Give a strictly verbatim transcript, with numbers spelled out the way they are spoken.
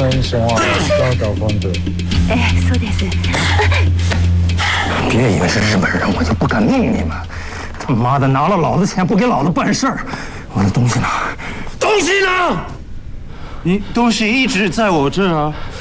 ンションは高高フォント。 哎，そうです。 别以为是日本人，我就不敢弄你们。他妈的，拿了老子钱不给老子办事儿，我的东西呢？东西呢？ 你东西一直在我这儿啊。